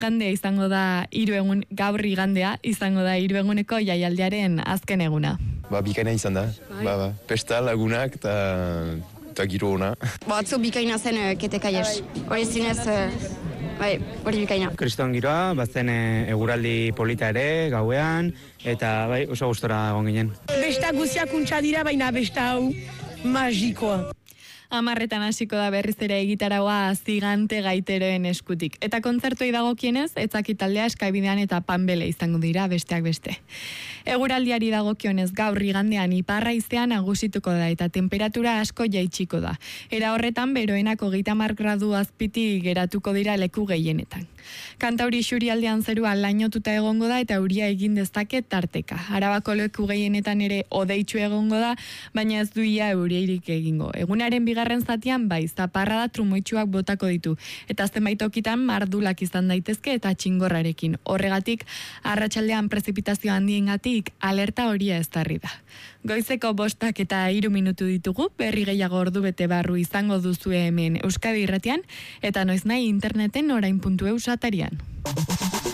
Igandea izango da 3 egun, gaur igandea izango da 3 eguneko jaialdiaren azken eguna. Bikaina izan da. Pesta lagunak eta giro ona. Atzo bikaina zen ketekaies. Hori zinez, hori bikaina. Kriston giroa, bazen eguraldi polita ere, gauean, eta oso gustora egon ginen. Besta guziak untxa dira, baina besta hau magikoa. 10:00 hasiko da berriz ere egitaragoa Zigante Gaiteroen eskutik. Eta kontzertuei dagokienez, Etzaki taldea Eskabidean eta Panbele izango dira besteak beste. Eguraldiari dagokionez gaur igandean iparra haizean nagusituko da eta temperatura asko jaitsiko da. Era horretan beroenak 30 gradu azpiti geratuko dira leku gehienetan. Kantauri isurialdean zerua lainotuta egongo da eta euria egin dezake tarteka. Arabako leku gehienetan ere hodeitsu egongo da, baina ez du ia euririk egingo. Egunaren bigarren zatian bai, zaparrada trumoitsuak botako ditu eta zenbait tokitan mardulak izan daitezke eta txingorrarekin. Horregatik arratsaldean prezipitazio handiengatik alerta horia ezarri da. Goizeko 5:03 minutu ditugu, berri gehiago ordubete barru izango duzu hemen Euskadi Irratian eta noiznahi interneten orain.eus atarian.